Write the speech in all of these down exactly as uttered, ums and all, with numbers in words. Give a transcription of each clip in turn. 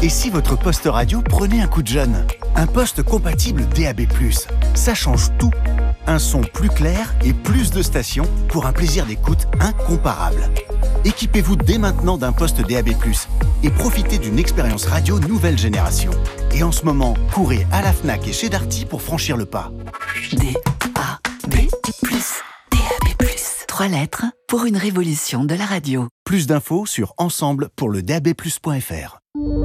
Et si votre poste radio prenait un coup de jeune ? Un poste compatible D A B plus, ça change tout. Un son plus clair et plus de stations pour un plaisir d'écoute incomparable. Équipez-vous dès maintenant d'un poste D A B plus et profitez d'une expérience radio nouvelle génération. Et en ce moment, courez à la Fnac et chez Darty pour franchir le pas. D A B plus, D A B plus. Trois lettres pour une révolution de la radio. Plus d'infos sur ensemble pour le D A B plus point F R.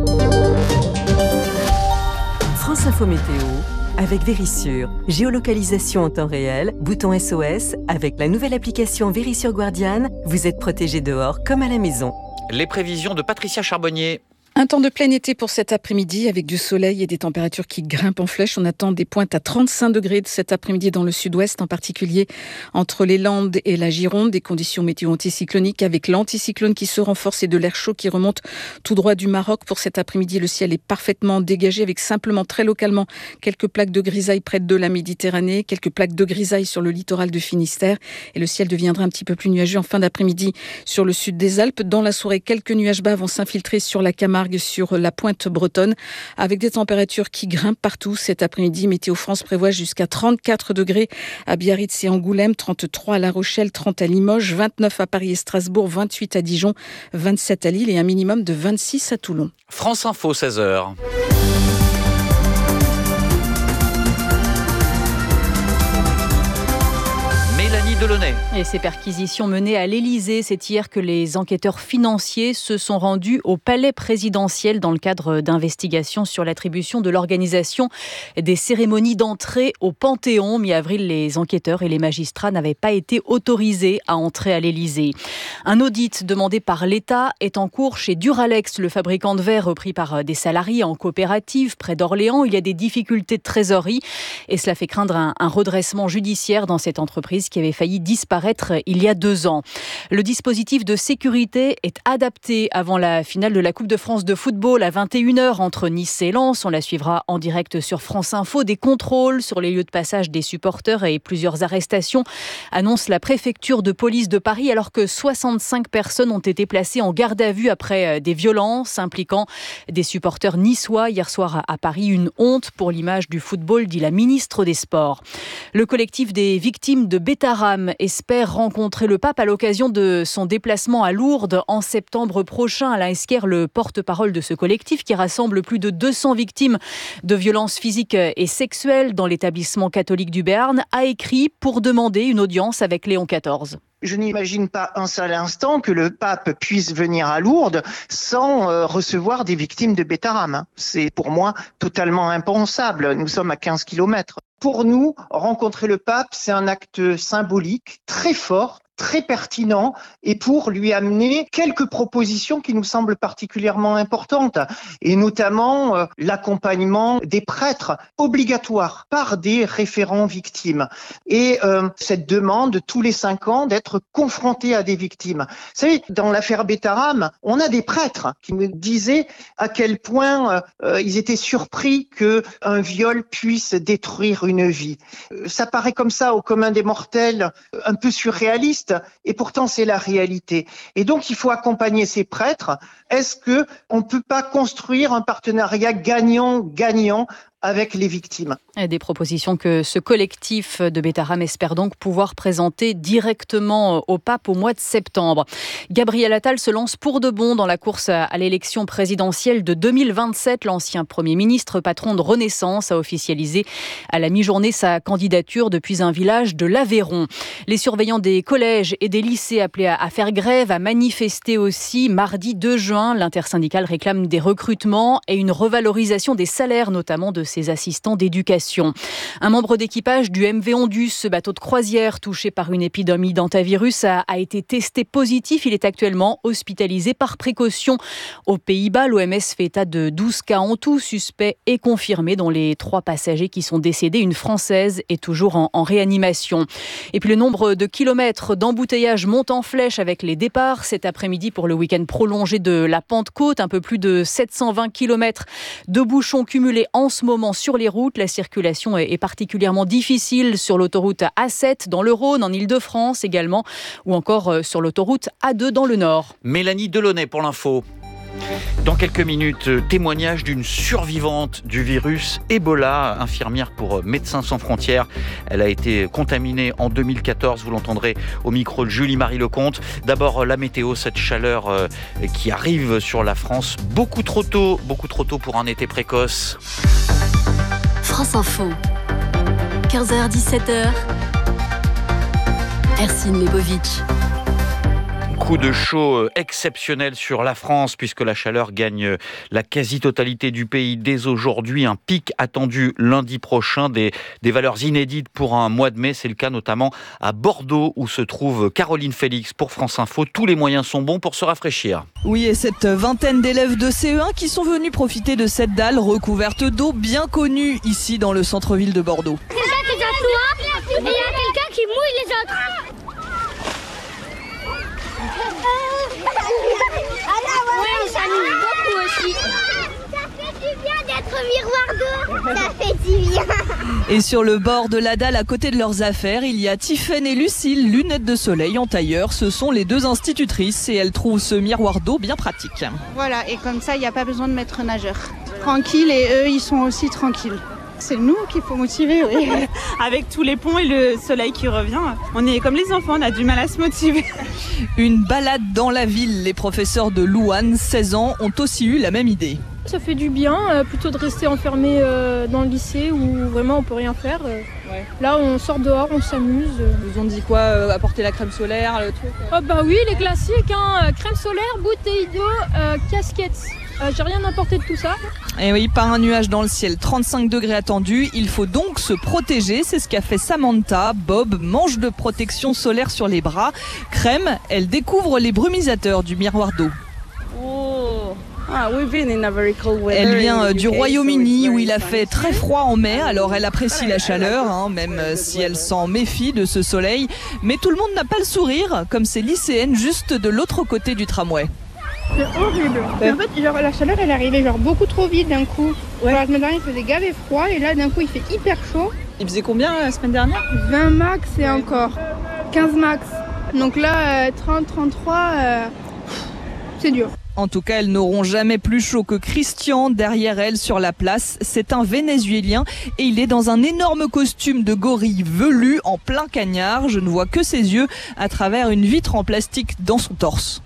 France Info Météo avec Vérissure. Géolocalisation en temps réel, bouton S O S. Avec la nouvelle application Vérissure Guardian, vous êtes protégé dehors comme à la maison. Les prévisions de Patricia Charbonnier. Un temps de plein été pour cet après-midi avec du soleil et des températures qui grimpent en flèche. On attend des pointes à trente-cinq degrés cet après-midi dans le sud-ouest, en particulier entre les Landes et la Gironde. Des conditions météo anticycloniques avec l'anticyclone qui se renforce et de l'air chaud qui remonte tout droit du Maroc. Pour cet après-midi, le ciel est parfaitement dégagé avec simplement très localement quelques plaques de grisaille près de la Méditerranée, quelques plaques de grisaille sur le littoral du Finistère. Et le ciel deviendra un petit peu plus nuageux en fin d'après-midi sur le sud des Alpes. Dans la soirée, quelques nuages bas vont s'infiltrer sur la Camargue, sur la pointe bretonne, avec des températures qui grimpent partout. Cet après-midi, Météo France prévoit jusqu'à trente-quatre degrés à Biarritz et Angoulême, trente-trois à La Rochelle, trente à Limoges, vingt-neuf à Paris et Strasbourg, vingt-huit à Dijon, vingt-sept à Lille et un minimum de vingt-six à Toulon. France Info, seize heures. Mélanie Delaunay. Et ces perquisitions menées à l'Élysée, c'est hier que les enquêteurs financiers se sont rendus au palais présidentiel dans le cadre d'investigations sur l'attribution de l'organisation des cérémonies d'entrée au Panthéon. Mi-avril, les enquêteurs et les magistrats n'avaient pas été autorisés à entrer à l'Élysée. Un audit demandé par l'État est en cours chez Duralex, le fabricant de verre repris par des salariés en coopérative près d'Orléans. Il y a des difficultés de trésorerie et cela fait craindre un, un redressement judiciaire dans cette entreprise qui avait failli disparaître il y a deux ans. Le dispositif de sécurité est adapté avant la finale de la Coupe de France de football à vingt et une heures entre Nice et Lens. On la suivra en direct sur France Info. Des contrôles sur les lieux de passage des supporters et plusieurs arrestations, annonce la préfecture de police de Paris, alors que soixante-cinq personnes ont été placées en garde à vue après des violences impliquant des supporters niçois. Hier soir à Paris, une honte pour l'image du football, dit la ministre des Sports. Le collectif des victimes de Betaram espère rencontrer le pape à l'occasion de son déplacement à Lourdes en septembre prochain. Alain Esquer, le porte-parole de ce collectif qui rassemble plus de deux cents victimes de violences physiques et sexuelles dans l'établissement catholique du Béarn, a écrit pour demander une audience avec Léon quatorze. Je n'imagine pas un seul instant que le pape puisse venir à Lourdes sans euh, recevoir des victimes de Betaram. C'est pour moi totalement impensable. Nous sommes à quinze kilomètres. Pour nous, rencontrer le pape, c'est un acte symbolique très fort, très pertinent, et pour lui amener quelques propositions qui nous semblent particulièrement importantes, et notamment euh, l'accompagnement des prêtres obligatoire par des référents victimes, et euh, cette demande tous les cinq ans d'être confrontés à des victimes. Vous savez, dans l'affaire Betaram, on a des prêtres qui nous disaient à quel point euh, ils étaient surpris qu'un viol puisse détruire une vie. Euh, ça paraît comme ça au commun des mortels, un peu surréaliste, et pourtant c'est la réalité. Et donc il faut accompagner ces prêtres. Est-ce que on peut pas construire un partenariat gagnant-gagnant avec les victimes? Des propositions que ce collectif de Betaram espère donc pouvoir présenter directement au pape au mois de septembre. Gabriel Attal se lance pour de bon dans la course à l'élection présidentielle de deux mille vingt-sept. L'ancien Premier ministre, patron de Renaissance, a officialisé à la mi-journée sa candidature depuis un village de l'Aveyron. Les surveillants des collèges et des lycées appelés à faire grève, à manifester aussi. Mardi deux juin, l'intersyndicale réclame des recrutements et une revalorisation des salaires, notamment de ses assistants d'éducation. Un membre d'équipage du M V Ondus, ce bateau de croisière touché par une épidémie d'hantavirus, a, a été testé positif. Il est actuellement hospitalisé par précaution aux Pays-Bas. L'O M S fait état de douze cas en tout, suspects et confirmés, dont les trois passagers qui sont décédés. Une Française est toujours en, en réanimation. Et puis le nombre de kilomètres d'embouteillage monte en flèche avec les départs cet après-midi pour le week-end prolongé de la Pentecôte. Un peu plus de sept cent vingt kilomètres de bouchons cumulés en ce moment sur les routes. La circulation est particulièrement difficile sur l'autoroute A sept dans le Rhône, en Île-de-France également, ou encore sur l'autoroute A deux dans le Nord. Mélanie Delaunay pour l'info. Dans quelques minutes, témoignage d'une survivante du virus Ebola, infirmière pour Médecins sans frontières. Elle a été contaminée en deux mille quatorze, vous l'entendrez au micro de Julie-Marie Lecomte. D'abord la météo, cette chaleur qui arrive sur la France beaucoup trop tôt, beaucoup trop tôt pour un été précoce. France Info, quinze heures dix-sept heures, Ercine Lebovitch. Coup de chaud exceptionnel sur la France puisque la chaleur gagne la quasi-totalité du pays dès aujourd'hui. Un pic attendu lundi prochain, des, des valeurs inédites pour un mois de mai. C'est le cas notamment à Bordeaux où se trouve Caroline Félix pour France Info. Tous les moyens sont bons pour se rafraîchir. Oui, et cette vingtaine d'élèves de C E un qui sont venus profiter de cette dalle recouverte d'eau bien connue ici dans le centre-ville de Bordeaux. Quelqu'un qui s'assoit et il y a quelqu'un qui mouille les autres. Oui, on s'amuse beaucoup aussi. Ça fait du bien d'être miroir d'eau. Ça fait du bien. Et sur le bord de la dalle, à côté de leurs affaires, il y a Tiffaine et Lucille, lunettes de soleil en tailleur. Ce sont les deux institutrices et elles trouvent ce miroir d'eau bien pratique. Voilà, et comme ça, il n'y a pas besoin de maître nageur. Tranquille, et eux, ils sont aussi tranquilles. C'est nous qu'il faut motiver, oui. Avec tous les ponts et le soleil qui revient, on est comme les enfants, on a du mal à se motiver. Une balade dans la ville. Les professeurs de Louane, seize ans, ont aussi eu la même idée. Ça fait du bien, euh, plutôt de rester enfermé euh, dans le lycée où vraiment on peut rien faire. Euh. Ouais. Là, on sort dehors, on s'amuse. Ils ont dit quoi euh, apporter la crème solaire, le truc euh... Oh bah oui, les classiques, hein, crème solaire, bouteille d'eau, euh, casquette. Euh, j'ai rien apporté de tout ça. Et oui, pas un nuage dans le ciel, trente-cinq degrés attendus. Il faut donc se protéger, c'est ce qu'a fait Samantha. Bob, manche de protection solaire sur les bras. Crème, elle découvre les brumisateurs du miroir d'eau. Oh. Elle vient du Royaume-Uni où il a fait très froid en mai, alors elle apprécie la chaleur, hein, même si elle s'en méfie de ce soleil. Mais tout le monde n'a pas le sourire, comme ces lycéennes juste de l'autre côté du tramway. C'est horrible. Ouais. En fait, genre, la chaleur, elle est arrivée genre, beaucoup trop vite d'un coup. Ouais. La semaine dernière, il faisait gavé froid et là, d'un coup, il fait hyper chaud. Il faisait combien la semaine dernière ? vingt max et encore. quinze max. Donc là, euh, trente, trente-trois, euh, c'est dur. En tout cas, elles n'auront jamais plus chaud que Christian derrière elles sur la place. C'est un Vénézuélien et il est dans un énorme costume de gorille velu en plein cagnard. Je ne vois que ses yeux à travers une vitre en plastique dans son torse.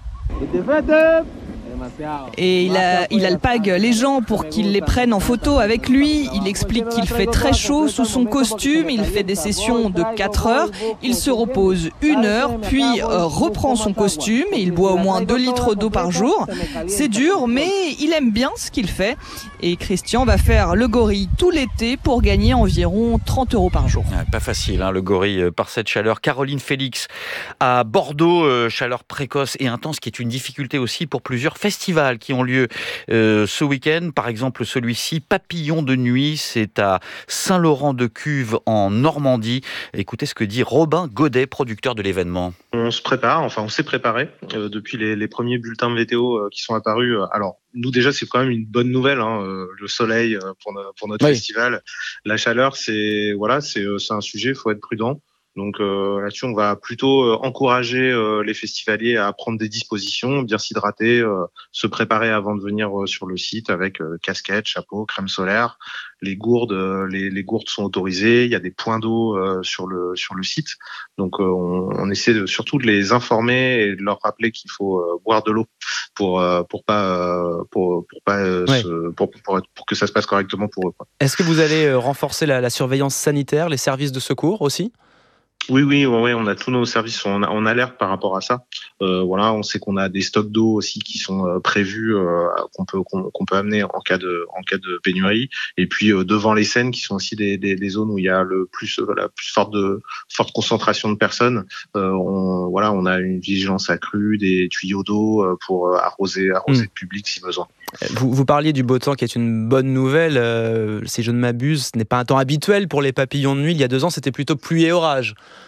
Et il, a, il alpague les gens pour qu'ils les prennent en photo avec lui. Il explique qu'il fait très chaud sous son costume. Il fait des sessions de quatre heures. Il se repose une heure, puis euh, reprend son costume. Et il boit au moins deux litres d'eau par jour. C'est dur, mais il aime bien ce qu'il fait. Et Christian va faire le gorille tout l'été pour gagner environ trente euros par jour. Ah, pas facile, hein, le gorille, par cette chaleur. Caroline Félix à Bordeaux, euh, chaleur précoce et intense qui est une difficulté aussi pour plusieurs festivals qui ont lieu euh, ce week-end. Par exemple, celui-ci, Papillon de nuit, c'est à Saint-Laurent-de-Cuve en Normandie. Écoutez ce que dit Robin Godet, producteur de l'événement. On se prépare, enfin on s'est préparé euh, depuis les, les premiers bulletins de météo euh, qui sont apparus. Alors nous déjà c'est quand même une bonne nouvelle, hein, euh, le soleil euh, pour, no- pour notre oui. festival, la chaleur c'est voilà c'est euh, c'est un sujet, il faut être prudent. Donc euh, là-dessus, on va plutôt euh, encourager euh, les festivaliers à prendre des dispositions, bien s'hydrater, euh, se préparer avant de venir euh, sur le site avec euh, casquette, chapeau, crème solaire. Les gourdes, euh, les, les gourdes sont autorisées. Il y a des points d'eau euh, sur le sur le site. Donc euh, on, on essaie de, surtout de les informer et de leur rappeler qu'il faut euh, boire de l'eau pour euh, pour pas euh, pour pour pas euh, ouais. se, pour, pour pour que ça se passe correctement pour eux, quoi. Est-ce que vous allez renforcer la, la surveillance sanitaire, les services de secours aussi ? Oui, oui, oui, on a tous nos services en, en alerte par rapport à ça. Euh, voilà, on sait qu'on a des stocks d'eau aussi qui sont euh, prévus, euh, qu'on peut qu'on, qu'on peut amener en cas de en cas de pénurie. Et puis euh, devant les scènes, qui sont aussi des, des, des zones où il y a le plus euh, la plus forte de forte concentration de personnes. Euh, on, voilà, on a une vigilance accrue, des tuyaux d'eau euh, pour euh, arroser arroser mmh. le public si besoin. Vous, vous parliez du beau temps qui est une bonne nouvelle. Euh, si je ne m'abuse, ce n'est pas un temps habituel pour les papillons de nuit. Il y a deux ans, c'était plutôt pluie et orage.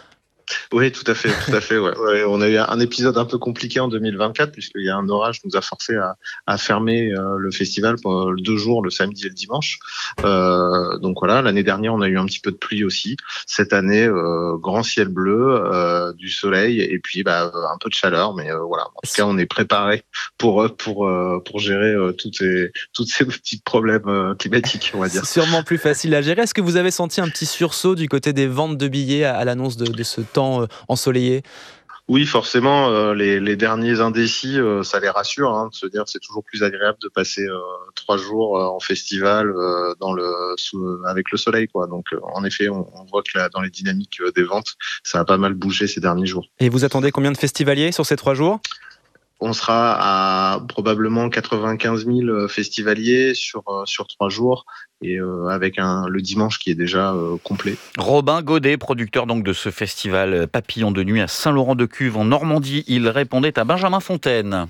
Oui, tout à fait, tout à fait. Ouais. Ouais, on a eu un épisode un peu compliqué en deux mille vingt-quatre puisqu'il y a un orage qui nous a forcé à, à fermer euh, le festival pour deux jours, le samedi et le dimanche. Euh, donc voilà, l'année dernière, on a eu un petit peu de pluie aussi. Cette année, euh, grand ciel bleu, euh, du soleil et puis bah, un peu de chaleur. Mais euh, voilà, en tout cas, on est préparé pour pour euh, pour gérer euh, toutes ces toutes ces petits problèmes euh, climatiques, on va dire. C'est sûrement plus facile à gérer. Est-ce que vous avez senti un petit sursaut du côté des ventes de billets à, à l'annonce de, de ce temps ensoleillé? Oui, forcément, euh, les, les derniers indécis, euh, ça les rassure, hein, de se dire que c'est toujours plus agréable de passer euh, trois jours euh, en festival euh, dans le sous, avec le soleil, quoi. Donc, euh, en effet, on, on voit que là, dans les dynamiques euh, des ventes, ça a pas mal bougé ces derniers jours. Et vous attendez combien de festivaliers sur ces trois jours ? On sera à probablement quatre-vingt-quinze mille festivaliers sur sur trois jours et euh, avec un le dimanche qui est déjà euh, complet. Robin Godet, producteur donc de ce festival Papillon de nuit à Saint-Laurent-de-Cuve en Normandie, il répondait à Benjamin Fontaine.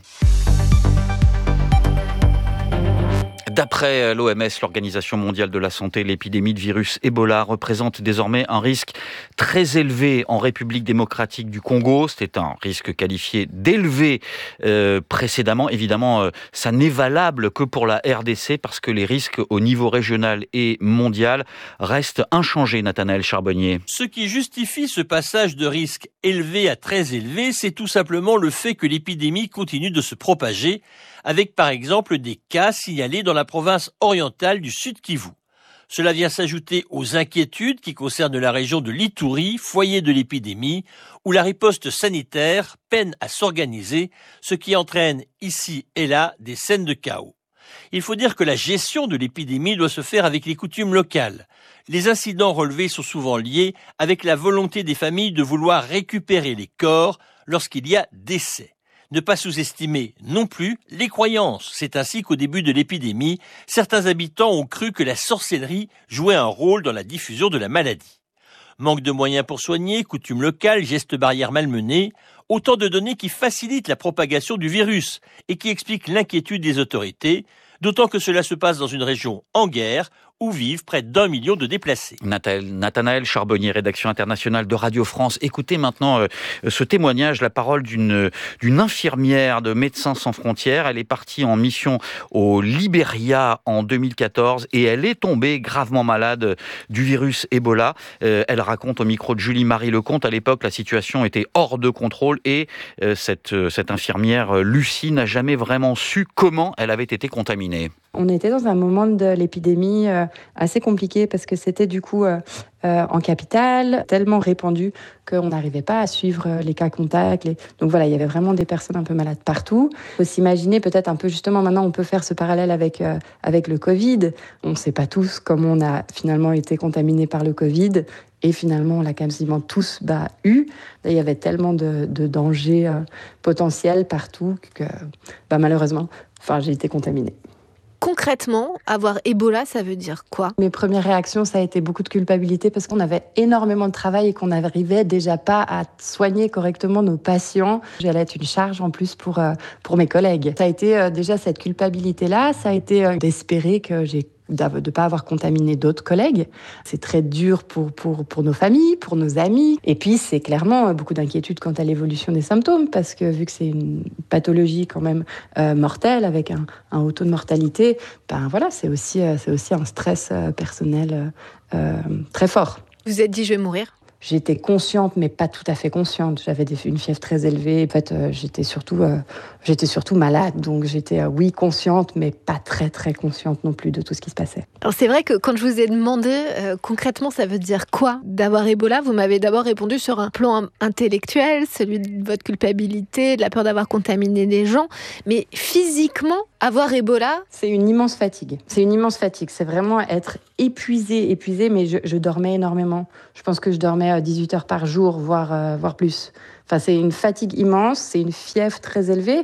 D'après l'O M S, l'Organisation mondiale de la santé, l'épidémie de virus Ebola représente désormais un risque très élevé en République démocratique du Congo. C'était un risque qualifié d'élevé euh, précédemment. Évidemment, euh, ça n'est valable que pour la R D C parce que les risques au niveau régional et mondial restent inchangés, Nathanaël Charbonnier. Ce qui justifie ce passage de risque élevé à très élevé, c'est tout simplement le fait que l'épidémie continue de se propager, avec par exemple des cas signalés dans la province orientale du Sud Kivu. Cela vient s'ajouter aux inquiétudes qui concernent la région de l'Ituri, foyer de l'épidémie, où la riposte sanitaire peine à s'organiser, ce qui entraîne ici et là des scènes de chaos. Il faut dire que la gestion de l'épidémie doit se faire avec les coutumes locales. Les incidents relevés sont souvent liés avec la volonté des familles de vouloir récupérer les corps lorsqu'il y a décès. Ne pas sous-estimer non plus les croyances. C'est ainsi qu'au début de l'épidémie, certains habitants ont cru que la sorcellerie jouait un rôle dans la diffusion de la maladie. Manque de moyens pour soigner, coutumes locales, gestes barrières malmenés, autant de données qui facilitent la propagation du virus et qui expliquent l'inquiétude des autorités, d'autant que cela se passe dans une région en guerre où vivent près d'un million de déplacés. Nathanaël Charbonnier, rédaction internationale de Radio France. Écoutez maintenant euh, ce témoignage, la parole d'une, d'une infirmière de Médecins sans frontières. Elle est partie en mission au Libéria en deux mille quatorze et elle est tombée gravement malade du virus Ebola. Euh, elle raconte au micro de Julie-Marie Lecomte, à l'époque, la situation était hors de contrôle et euh, cette, euh, cette infirmière, euh, Lucie, n'a jamais vraiment su comment elle avait été contaminée. On était dans un moment de l'épidémie euh, assez compliqué parce que c'était du coup euh, euh, en capitale, tellement répandu qu'on n'arrivait pas à suivre les cas contacts. Les... Donc voilà, il y avait vraiment des personnes un peu malades partout. Il faut s'imaginer peut-être un peu justement, maintenant on peut faire ce parallèle avec, euh, avec le Covid. On ne sait pas tous comment on a finalement été contaminés par le Covid et finalement on l'a quasiment tous bah, eu. Il y avait tellement de, de dangers euh, potentiels partout que bah, malheureusement, enfin, j'ai été contaminée. Concrètement, avoir Ebola, ça veut dire quoi ? Mes premières réactions, ça a été beaucoup de culpabilité parce qu'on avait énormément de travail et qu'on n'arrivait déjà pas à soigner correctement nos patients. J'allais être une charge en plus pour, euh, pour mes collègues. Ça a été euh, déjà cette culpabilité-là, ça a été euh, d'espérer que j'ai de ne pas avoir contaminé d'autres collègues. C'est très dur pour, pour, pour nos familles, pour nos amis. Et puis, c'est clairement beaucoup d'inquiétude quant à l'évolution des symptômes, parce que vu que c'est une pathologie quand même euh, mortelle, avec un, un haut taux de mortalité, ben voilà, c'est aussi, euh, c'est aussi un stress euh, personnel euh, très fort. Vous vous êtes dit, je vais mourir ? J'étais consciente, mais pas tout à fait consciente. J'avais des, une fièvre très élevée. En fait, euh, j'étais surtout, euh, j'étais surtout malade. Donc, j'étais, euh, oui, consciente, mais pas très, très consciente non plus de tout ce qui se passait. Alors, c'est vrai que quand je vous ai demandé euh, concrètement, ça veut dire quoi d'avoir Ebola, vous m'avez d'abord répondu sur un plan intellectuel, celui de votre culpabilité, de la peur d'avoir contaminé des gens. Mais physiquement, avoir Ebola... C'est une immense fatigue. C'est une immense fatigue. C'est vraiment être épuisé, épuisé, mais je, je dormais énormément. Je pense que je dormais dix-huit heures par jour, voire, euh, voire plus. Enfin, c'est une fatigue immense, c'est une fièvre très élevée.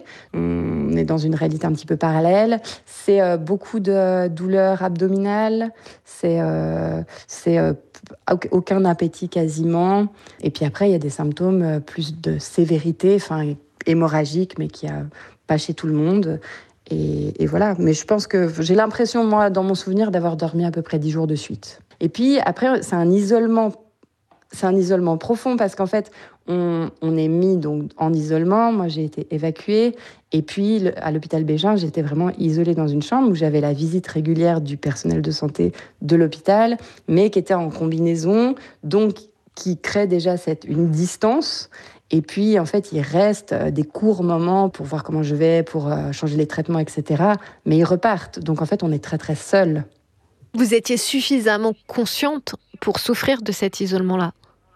On est dans une réalité un petit peu parallèle. C'est euh, beaucoup de douleurs abdominales, c'est, euh, c'est euh, aucun appétit quasiment. Et puis après, il y a des symptômes euh, plus de sévérité, enfin hémorragiques, mais qui a pas chez tout le monde. Et, et voilà, mais je pense que j'ai l'impression, moi, dans mon souvenir, d'avoir dormi à peu près dix jours de suite. Et puis après, c'est un isolement C'est un isolement profond parce qu'en fait, on, on est mis donc en isolement. Moi, j'ai été évacuée. Et puis, le, à l'hôpital Bégin, j'étais vraiment isolée dans une chambre où j'avais la visite régulière du personnel de santé de l'hôpital, mais qui était en combinaison, donc qui crée déjà cette, une distance. Et puis, en fait, il reste des courts moments pour voir comment je vais, pour changer les traitements, et cetera. Mais ils repartent. Donc, en fait, on est très, très seuls. Vous étiez suffisamment consciente pour souffrir de cet isolement-là ?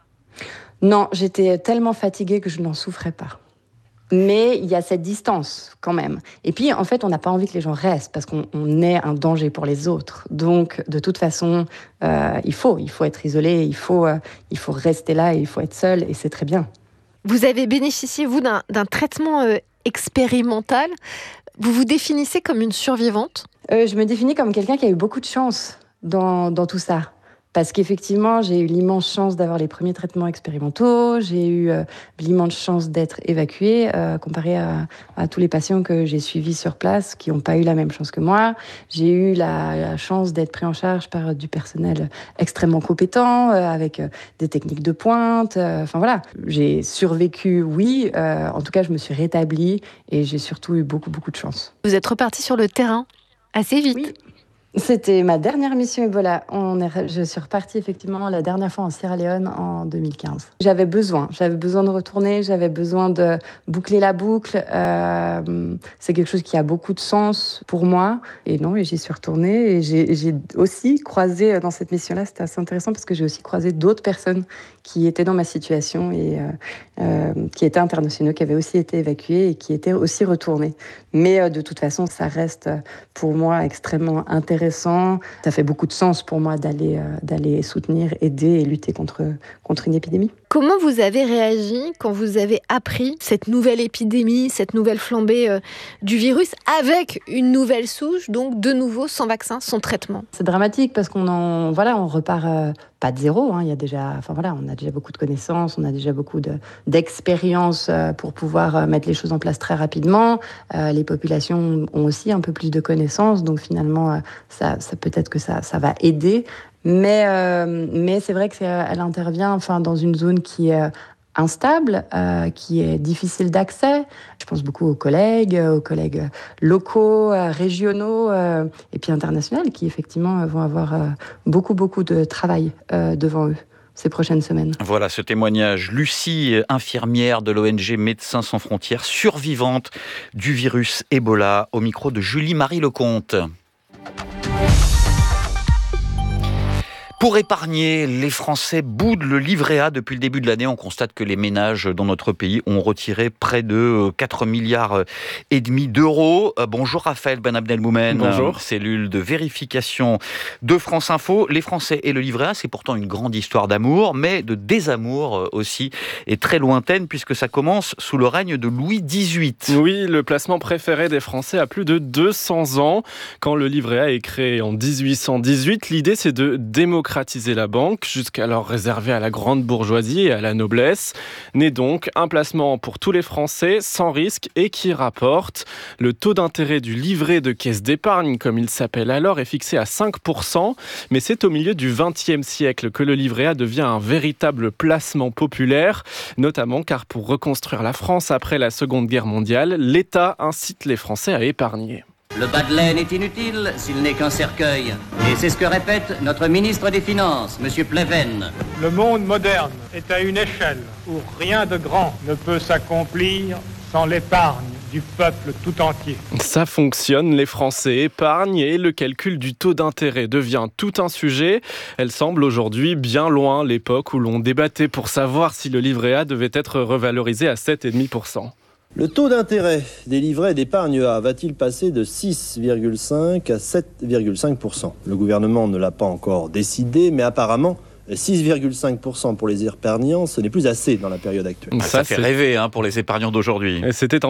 Non, j'étais tellement fatiguée que je n'en souffrais pas. Mais il y a cette distance quand même. Et puis, en fait, on n'a pas envie que les gens restent parce qu'on on est un danger pour les autres. Donc, de toute façon, euh, il faut, il faut être isolé, il faut, euh, il faut rester là et il faut être seul. Et c'est très bien. Vous avez bénéficié, vous, d'un, d'un traitement euh, expérimental. Vous vous définissez comme une survivante ? euh, Je me définis comme quelqu'un qui a eu beaucoup de chance dans, dans tout ça. Parce qu'effectivement, j'ai eu l'immense chance d'avoir les premiers traitements expérimentaux, j'ai eu euh, l'immense chance d'être évacuée, euh, comparé à, à tous les patients que j'ai suivis sur place, qui n'ont pas eu la même chance que moi. J'ai eu la, la chance d'être pris en charge par du personnel extrêmement compétent, euh, avec euh, des techniques de pointe. Euh, enfin voilà, j'ai survécu, oui. Euh, en tout cas, je me suis rétablie et j'ai surtout eu beaucoup, beaucoup de chance. Vous êtes repartie sur le terrain assez vite. Oui. C'était ma dernière mission Ebola. On est, je suis repartie effectivement la dernière fois en Sierra Leone en deux mille quinze. J'avais besoin, j'avais besoin de retourner, j'avais besoin de boucler la boucle. Euh, c'est quelque chose qui a beaucoup de sens pour moi. Et non, et j'y suis retournée. Et j'ai, j'ai aussi croisé dans cette mission-là, c'était assez intéressant parce que j'ai aussi croisé d'autres personnes qui étaient dans ma situation et euh, euh, qui étaient internationaux, qui avaient aussi été évacués et qui étaient aussi retournés. Mais euh, de toute façon, ça reste pour moi extrêmement intéressant. Ça fait beaucoup de sens pour moi d'aller, euh, d'aller soutenir, aider et lutter contre, contre une épidémie. Comment vous avez réagi quand vous avez appris cette nouvelle épidémie, cette nouvelle flambée euh, du virus avec une nouvelle souche, donc de nouveau sans vaccin, sans traitement ? C'est dramatique parce qu'on en, voilà, on repart euh, pas de zéro. Hein. Il y a déjà, enfin voilà, on a déjà beaucoup de connaissances, on a déjà beaucoup de, d'expérience euh, pour pouvoir euh, mettre les choses en place très rapidement. Euh, les populations ont aussi un peu plus de connaissances, donc finalement, euh, ça, ça peut-être que ça, ça va aider. Mais, euh, mais c'est vrai qu'elle intervient enfin, dans une zone qui est instable, euh, qui est difficile d'accès. Je pense beaucoup aux collègues, aux collègues locaux, euh, régionaux euh, et puis internationaux qui effectivement vont avoir euh, beaucoup, beaucoup de travail euh, devant eux ces prochaines semaines. Voilà ce témoignage. Lucie, infirmière de l'O N G Médecins sans frontières, survivante du virus Ebola, au micro de Julie-Marie Lecomte. Pour épargner, les Français boudent le livret A depuis le début de l'année. On constate que les ménages dans notre pays ont retiré près de quatre milliards et demi d'euros. Bonjour Raphaël Ben Abdelmoumen. Bonjour. Cellule de vérification de France Info. Les Français et le livret A, c'est pourtant une grande histoire d'amour, mais de désamour aussi, et très lointaine puisque ça commence sous le règne de Louis dix-huit. Oui, le placement préféré des Français a plus de deux cents ans. Quand le livret A est créé en dix-huit cent dix-huit, l'idée c'est de démocratiser démocratiser la banque, jusqu'alors réservée à la grande bourgeoisie et à la noblesse. N'est donc un placement pour tous les Français, sans risque et qui rapporte. Le taux d'intérêt du livret de caisse d'épargne, comme il s'appelle alors, est fixé à cinq pour cent. Mais c'est au milieu du vingtième siècle que le livret A devient un véritable placement populaire, notamment car pour reconstruire la France après la Seconde Guerre mondiale, l'État incite les Français à épargner. Le bas de laine est inutile s'il n'est qu'un cercueil. Et c'est ce que répète notre ministre des Finances, M. Pleven. Le monde moderne est à une échelle où rien de grand ne peut s'accomplir sans l'épargne du peuple tout entier. Ça fonctionne, les Français épargnent et le calcul du taux d'intérêt devient tout un sujet. Elle semble aujourd'hui bien loin l'époque où l'on débattait pour savoir si le livret A devait être revalorisé à sept virgule cinq pour cent. Le taux d'intérêt des livrets d'épargne A va-t-il passer de six virgule cinq à sept virgule cinq pour cent ? Le gouvernement ne l'a pas encore décidé, mais apparemment, six virgule cinq pour cent pour les épargnants, ce n'est plus assez dans la période actuelle. Ça, ça fait rêver hein, pour les épargnants d'aujourd'hui. Et c'était en